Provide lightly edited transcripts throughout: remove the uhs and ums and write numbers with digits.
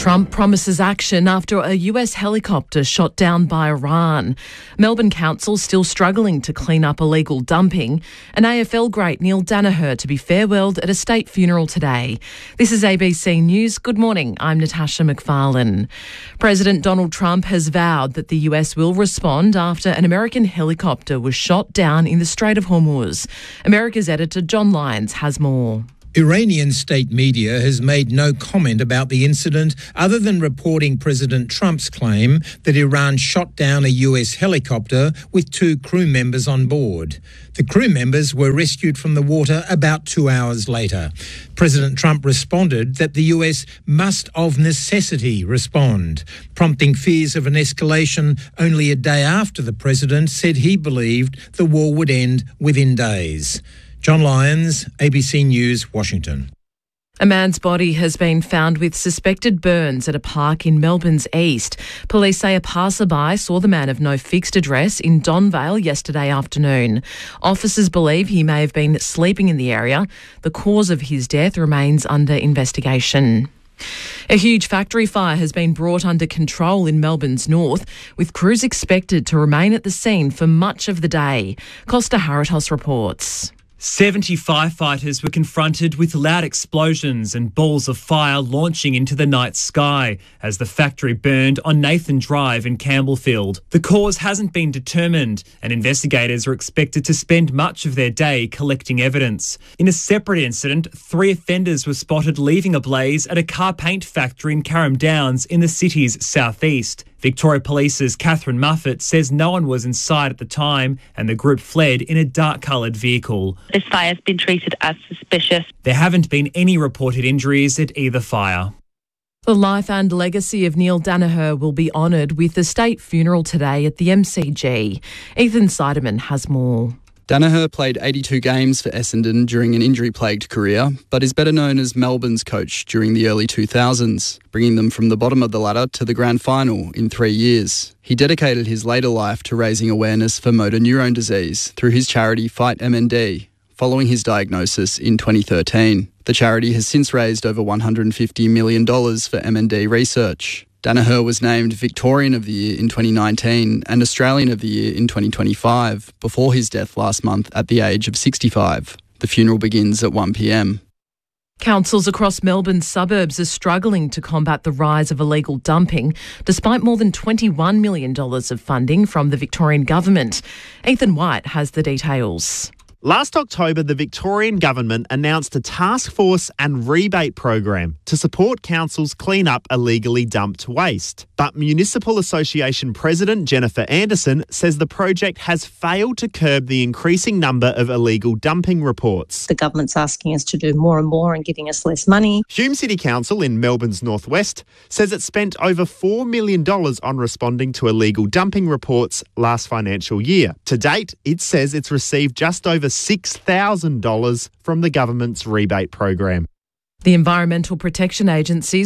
Trump promises action after a US helicopter shot down by Iran. Melbourne Council still struggling to clean up illegal dumping. And AFL great Neil Daniher to be farewelled at a state funeral today. This is ABC News. Good morning. I'm Natasha McFarlane. President Donald Trump has vowed that the US will respond after an American helicopter was shot down in the Strait of Hormuz. America's editor John Lyons has more. Iranian state media has made no comment about the incident other than reporting President Trump's claim that Iran shot down a US helicopter with 2 crew members on board. The crew members were rescued from the water about 2 hours later. President Trump responded that the US must of necessity respond, prompting fears of an escalation only a day after the president said he believed the war would end within days. John Lyons, ABC News, Washington. A man's body has been found with suspected burns at a park in Melbourne's east. Police say a passerby saw the man of no fixed address in Donvale yesterday afternoon. Officers believe he may have been sleeping in the area. The cause of his death remains under investigation. A huge factory fire has been brought under control in Melbourne's north, with crews expected to remain at the scene for much of the day. Costa Haritos reports. 70 firefighters were confronted with loud explosions and balls of fire launching into the night sky as the factory burned on Nathan Drive in Campbellfield. The cause hasn't been determined, and investigators are expected to spend much of their day collecting evidence. In a separate incident, 3 offenders were spotted leaving a blaze at a car paint factory in Carrum Downs in the city's southeast. Victoria Police's Catherine Muffet says no one was inside at the time and the group fled in a dark-coloured vehicle. This fire has been treated as suspicious. There haven't been any reported injuries at either fire. The life and legacy of Neil Daniher will be honoured with a state funeral today at the MCG. Ethan Seidemann has more. Daniher played 82 games for Essendon during an injury-plagued career, but is better known as Melbourne's coach during the early 2000s, bringing them from the bottom of the ladder to the grand final in 3 years. He dedicated his later life to raising awareness for motor neurone disease through his charity Fight MND, following his diagnosis in 2013. The charity has since raised over $150 million for MND research. Daniher was named Victorian of the Year in 2019 and Australian of the Year in 2025, before his death last month at the age of 65. The funeral begins at 1 p.m. Councils across Melbourne's suburbs are struggling to combat the rise of illegal dumping, despite more than $21 million of funding from the Victorian government. Ethan White has the details. Last October, the Victorian government announced a task force and rebate program to support councils clean up illegally dumped waste. But Municipal Association President Jennifer Anderson says the project has failed to curb the increasing number of illegal dumping reports. The government's asking us to do more and more and giving us less money. Hume City Council in Melbourne's northwest says it spent over $4 million on responding to illegal dumping reports last financial year. To date, it says it's received just over $6,000 from the government's rebate program. The Environmental Protection Agency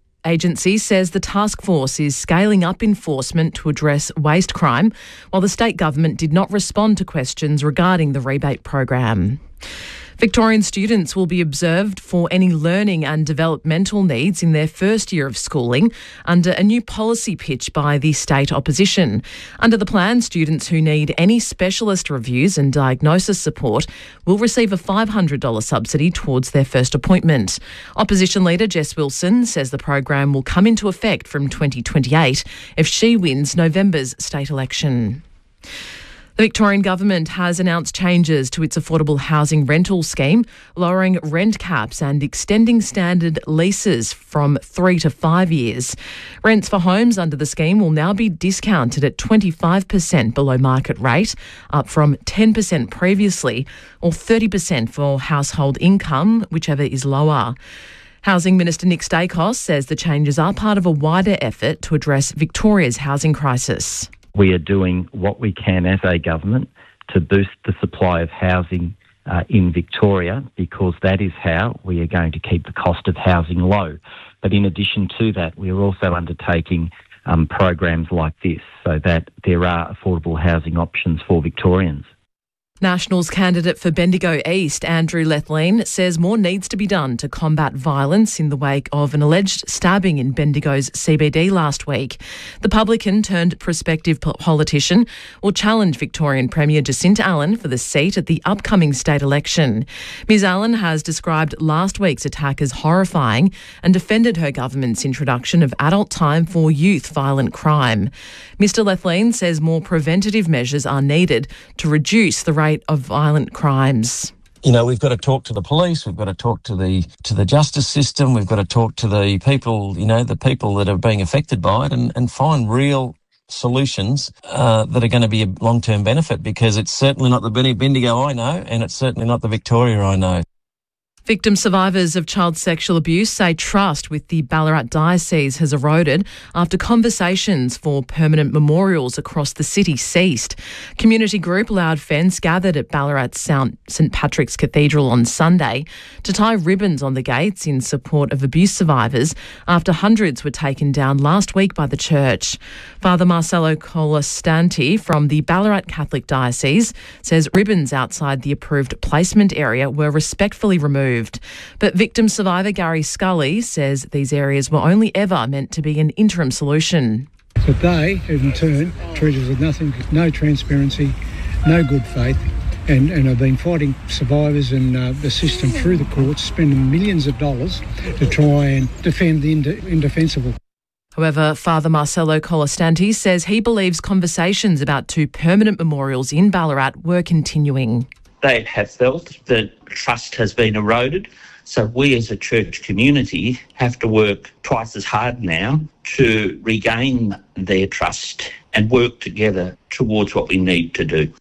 says the task force is scaling up enforcement to address waste crime, while the state government did not respond to questions regarding the rebate program. Victorian students will be observed for any learning and developmental needs in their first year of schooling under a new policy pitch by the state opposition. Under the plan, students who need any specialist reviews and diagnosis support will receive a $500 subsidy towards their first appointment. Opposition leader Jess Wilson says the program will come into effect from 2028 if she wins November's state election. The Victorian government has announced changes to its affordable housing rental scheme, lowering rent caps and extending standard leases from 3 to 5 years. Rents for homes under the scheme will now be discounted at 25% below market rate, up from 10% previously, or 30% for household income, whichever is lower. Housing Minister Nick Stakos says the changes are part of a wider effort to address Victoria's housing crisis. We are doing what we can as a government to boost the supply of housing in Victoria, because that is how we are going to keep the cost of housing low. But in addition to that, we are also undertaking programs like this so that there are affordable housing options for Victorians. Nationals candidate for Bendigo East, Andrew Lethlean, says more needs to be done to combat violence in the wake of an alleged stabbing in Bendigo's CBD last week. The publican turned prospective politician will challenge Victorian Premier Jacinta Allen for the seat at the upcoming state election. Ms Allen has described last week's attack as horrifying and defended her government's introduction of adult time for youth violent crime. Mr Lethlean says more preventative measures are needed to reduce the rate of violent crimes. You know, we've got to talk to the police, we've got to talk to the justice system, we've got to talk to the people, the people that are being affected by it and find real solutions that are going to be a long-term benefit, because it's certainly not the Bendigo I know, and it's certainly not the Victoria I know. Victim survivors of child sexual abuse say trust with the Ballarat Diocese has eroded after conversations for permanent memorials across the city ceased. Community group Loud Fence gathered at Ballarat's St Patrick's Cathedral on Sunday to tie ribbons on the gates in support of abuse survivors after hundreds were taken down last week by the church. Father Marcello Colastanti from the Ballarat Catholic Diocese says ribbons outside the approved placement area were respectfully removed. But victim survivor Gary Scully says these areas were only ever meant to be an interim solution. But they, in turn, treat us with nothing, no transparency, no good faith, and have been fighting survivors and the system through the courts, spending millions of dollars to try and defend the indefensible. However, Father Marcello Colastanti says he believes conversations about 2 permanent memorials in Ballarat were continuing. They have felt that trust has been eroded, so we as a church community have to work twice as hard now to regain their trust and work together towards what we need to do.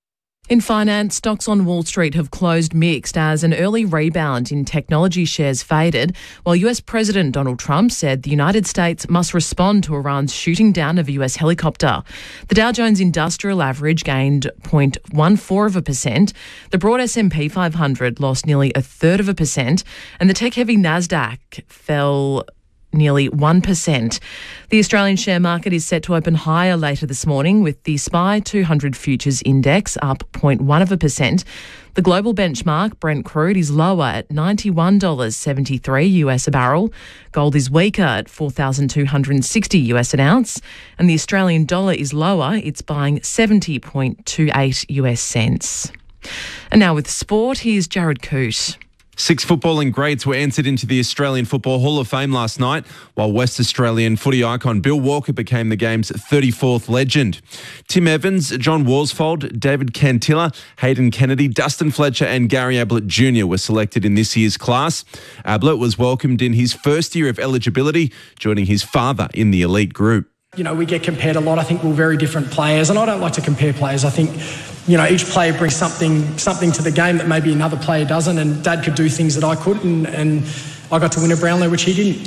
In finance, stocks on Wall Street have closed mixed as an early rebound in technology shares faded, while US President Donald Trump said the United States must respond to Iran's shooting down of a US helicopter. The Dow Jones Industrial Average gained 0.14%, the broad S&P 500 lost nearly 0.33%, and the tech-heavy Nasdaq fell nearly 1%. The Australian share market is set to open higher later this morning, with the SPI 200 Futures Index up 0.1%. The global benchmark, Brent crude, is lower at $91.73 US a barrel. Gold is weaker at $4,260 US an ounce. And the Australian dollar is lower. It's buying 70.28 US cents. And now with sport, here's Jared Coote. 6 footballing greats were entered into the Australian Football Hall of Fame last night, while West Australian footy icon Bill Walker became the game's 34th legend. Tim Evans, John Worsfold, David Cantilla, Hayden Kennedy, Dustin Fletcher and Gary Ablett Jr. were selected in this year's class. Ablett was welcomed in his first year of eligibility, joining his father in the elite group. You know, we get compared a lot. I think we're very different players, and I don't like to compare players. I think, each player brings something to the game that maybe another player doesn't, and Dad could do things that I couldn't, and I got to win a Brownlow, which he didn't.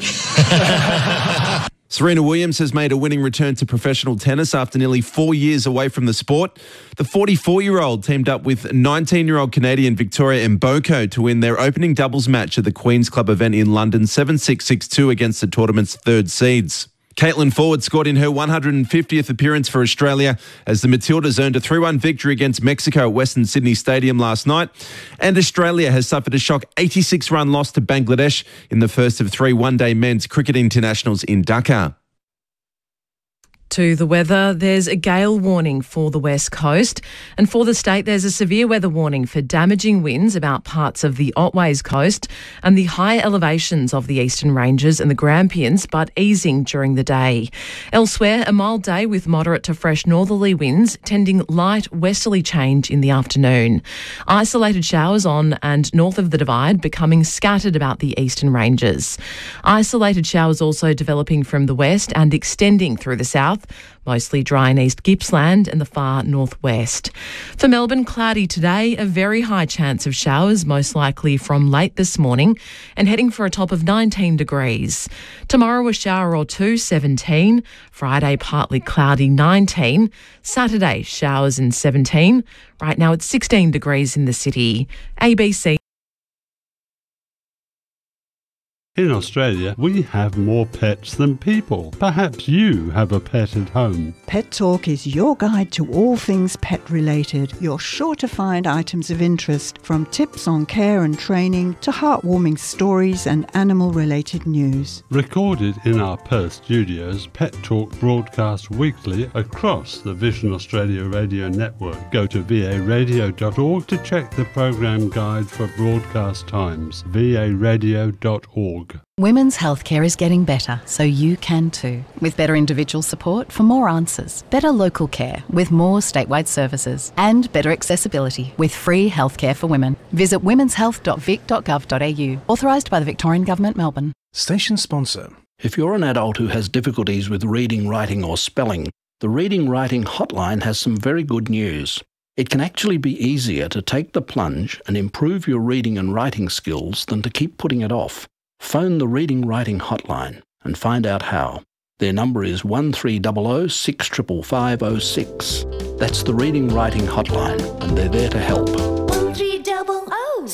Serena Williams has made a winning return to professional tennis after nearly 4 years away from the sport. The 44-year-old teamed up with 19-year-old Canadian Victoria Mboko to win their opening doubles match at the Queen's Club event in London 7-6, 6-2 against the tournament's third seeds. Caitlin Ford scored in her 150th appearance for Australia as the Matildas earned a 3-1 victory against Mexico at Western Sydney Stadium last night. And Australia has suffered a shock 86-run loss to Bangladesh in the first of 3 one-day men's cricket internationals in Dhaka. To the weather, there's a gale warning for the west coast, and for the state there's a severe weather warning for damaging winds about parts of the Otways coast and the high elevations of the Eastern Ranges and the Grampians, but easing during the day. Elsewhere, a mild day with moderate to fresh northerly winds, tending light westerly change in the afternoon. Isolated showers on and north of the Divide, becoming scattered about the Eastern Ranges. Isolated showers also developing from the west and extending through the south, mostly dry in East Gippsland and the far northwest. For Melbourne, cloudy today, a very high chance of showers, most likely from late this morning, and heading for a top of 19 degrees. Tomorrow, a shower or two, 17. Friday, partly cloudy, 19. Saturday, showers and 17. Right now, it's 16 degrees in the city. ABC In Australia, we have more pets than people. Perhaps you have a pet at home. Pet Talk is your guide to all things pet-related. You're sure to find items of interest, from tips on care and training to heartwarming stories and animal-related news. Recorded in our Perth studios, Pet Talk broadcasts weekly across the Vision Australia radio network. Go to varadio.org to check the program guide for broadcast times. varadio.org. Women's healthcare is getting better, so you can too. With better individual support for more answers, better local care with more statewide services, and better accessibility with free healthcare for women. Visit womenshealth.vic.gov.au. Authorised by the Victorian Government, Melbourne. Station sponsor. If you're an adult who has difficulties with reading, writing or spelling, the Reading Writing Hotline has some very good news. It can actually be easier to take the plunge and improve your reading and writing skills than to keep putting it off. Phone the Reading Writing Hotline and find out how. Their number is 1300 65506. That's the Reading Writing Hotline, and they're there to help. 1300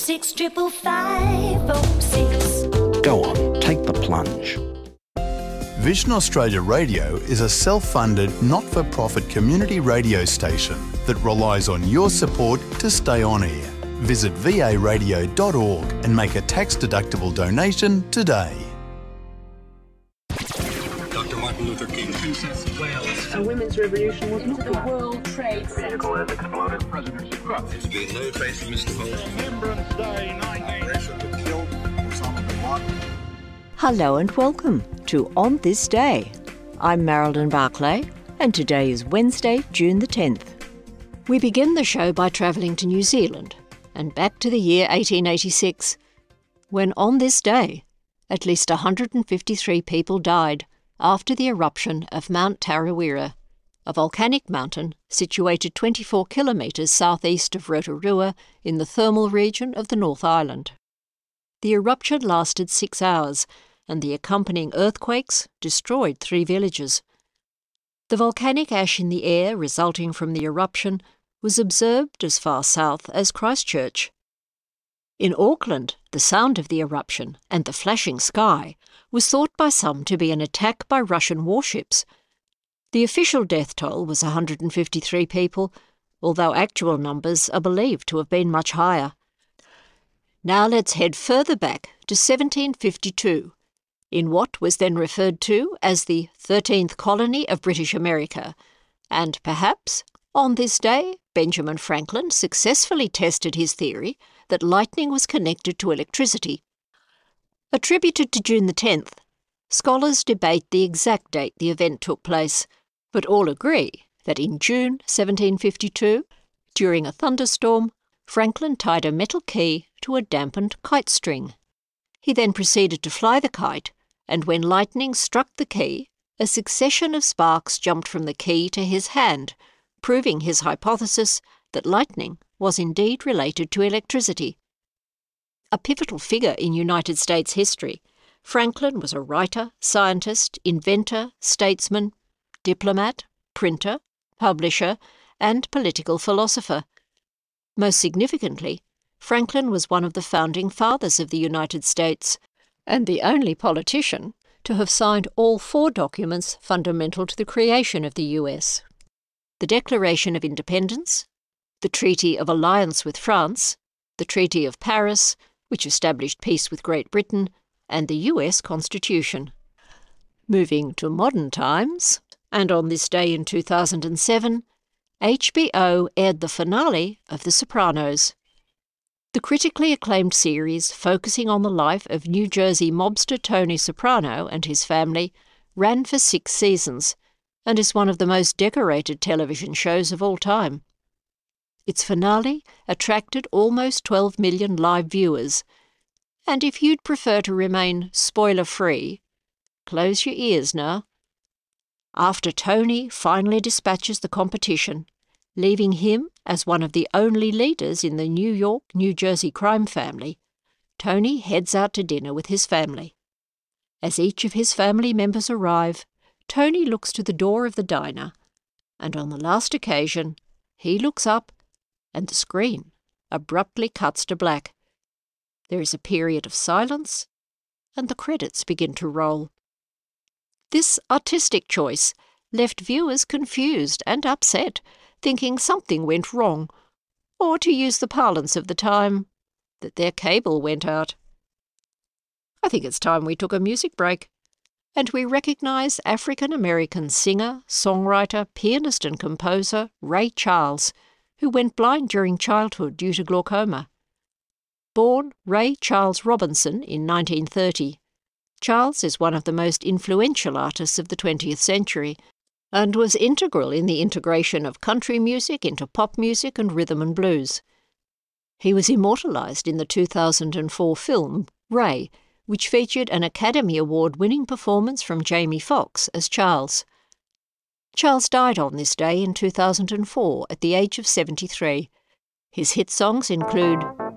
65506. Go on, take the plunge. Vision Australia Radio is a self-funded, not-for-profit community radio station that relies on your support to stay on air. Visit varadio.org and make a tax-deductible donation today. Dr. Martin Luther King, Princess of Wales. A women's revolution was not the World Trade Center. Vehicle has exploded. President Trump. It's been no face, Mr. Host. Remembrance Day 19. Killed Osama bin Laden. Hello and welcome to On This Day. I'm Marilyn Barclay, and today is Wednesday, June the 10th. We begin the show by travelling to New Zealand and back to the year 1886, when on this day, at least 153 people died after the eruption of Mount Tarawera, a volcanic mountain situated 24 kilometres southeast of Rotorua in the thermal region of the North Island. The eruption lasted 6 hours, and the accompanying earthquakes destroyed 3 villages. The volcanic ash in the air resulting from the eruption was observed as far south as Christchurch. In Auckland, the sound of the eruption and the flashing sky was thought by some to be an attack by Russian warships. The official death toll was 153 people, although actual numbers are believed to have been much higher. Now let's head further back to 1752, in what was then referred to as the 13th colony of British America, and perhaps, on this day, Benjamin Franklin successfully tested his theory that lightning was connected to electricity. Attributed to June the 10th, scholars debate the exact date the event took place, but all agree that in June 1752, during a thunderstorm, Franklin tied a metal key to a dampened kite string. He then proceeded to fly the kite, and when lightning struck the key, a succession of sparks jumped from the key to his hand, proving his hypothesis that lightning was indeed related to electricity. A pivotal figure in United States history, Franklin was a writer, scientist, inventor, statesman, diplomat, printer, publisher, and political philosopher. Most significantly, Franklin was one of the founding fathers of the United States, and the only politician to have signed all 4 documents fundamental to the creation of the US. The Declaration of Independence, the Treaty of Alliance with France, the Treaty of Paris, which established peace with Great Britain, and the US Constitution. Moving to modern times, and on this day in 2007, HBO aired the finale of The Sopranos. The critically acclaimed series, focusing on the life of New Jersey mobster Tony Soprano and his family, ran for 6 seasons, and is one of the most decorated television shows of all time. Its finale attracted almost 12 million live viewers, and if you'd prefer to remain spoiler-free, close your ears now. After Tony finally dispatches the competition, leaving him as one of the only leaders in the New York, New Jersey crime family, Tony heads out to dinner with his family. As each of his family members arrive, Tony looks to the door of the diner, and on the last occasion, he looks up, and the screen abruptly cuts to black. There is a period of silence, and the credits begin to roll. This artistic choice left viewers confused and upset, thinking something went wrong, or to use the parlance of the time, that their cable went out. I think it's time we took a music break, and we recognise African-American singer, songwriter, pianist and composer Ray Charles, who went blind during childhood due to glaucoma. Born Ray Charles Robinson in 1930, Charles is one of the most influential artists of the 20th century and was integral in the integration of country music into pop music and rhythm and blues. He was immortalised in the 2004 film Ray, which featured an Academy Award-winning performance from Jamie Foxx as Charles. Charles died on this day in 2004 at the age of 73. His hit songs include